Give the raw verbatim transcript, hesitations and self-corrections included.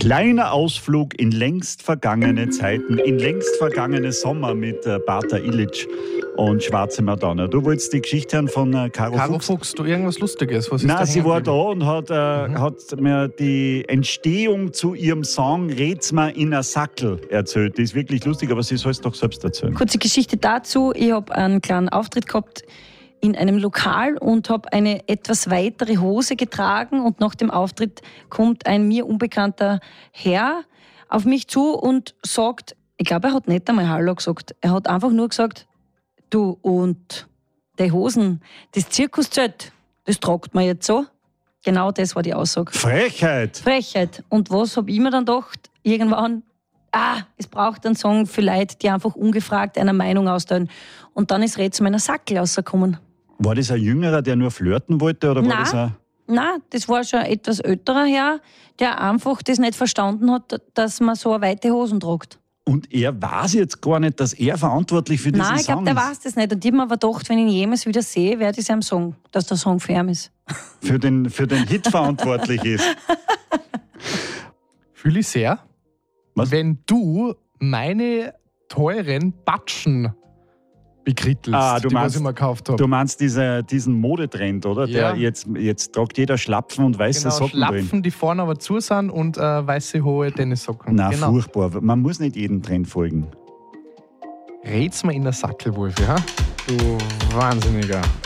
Kleiner Ausflug in längst vergangene Zeiten, in längst vergangene Sommer mit äh, Bata Illich und Schwarze Madonna. Du wolltest die Geschichte hören von äh, Caro, Caro Fuchs. Fuchs, du irgendwas Lustiges? Was ist Nein, da sie hängen war da geblieben? und hat, äh, Mhm. hat mir die Entstehung zu ihrem Song Red's mir in a Sackel erzählt. Die ist wirklich lustig, aber sie soll es doch selbst erzählen. Kurze Geschichte dazu. Ich habe einen kleinen Auftritt gehabt in einem Lokal und habe eine etwas weitere Hose getragen. Und nach dem Auftritt kommt ein mir unbekannter Herr auf mich zu und sagt, ich glaube, er hat nicht einmal Hallo gesagt. Er hat einfach nur gesagt, du, und die Hosen, das Zirkuszelt, das tragt man jetzt so. Genau das war die Aussage. Frechheit! Frechheit. Und was habe ich mir dann gedacht? Irgendwann, ah, es braucht einen Song für Leute, die einfach ungefragt einer Meinung austeilen. Und dann ist Red zu meiner Sackel rausgekommen. War das ein Jüngerer, der nur flirten wollte? Oder war Nein. das ein Nein, das war schon ein etwas älterer Herr, der einfach das nicht verstanden hat, dass man so eine weite Hosen tragt. Und er weiß jetzt gar nicht, dass er verantwortlich für diesen Nein, ich glaube, Song der ist. weiß das nicht. Und ich habe mir aber gedacht, wenn ich ihn jemals wieder sehe, werde ich es ihm sagen, dass der Song für ihn ist. Für den, für den Hit verantwortlich ist. Fühle ich sehr, Was? wenn du meine teuren Batschen bekrittelst, Ah, du die meinst- was ich mir gekauft habe. Du meinst diese, diesen Modetrend, oder? Ja. Der jetzt, jetzt tragt jeder Schlapfen und weiße Genau, Socken drin. Schlapfen, die vorne aber zu sind und äh, weiße hohe Tennissocken. Na, genau. furchtbar. Man muss nicht jedem Trend folgen. Red's mir in der Sackelwolf, ja? Du Wahnsinniger.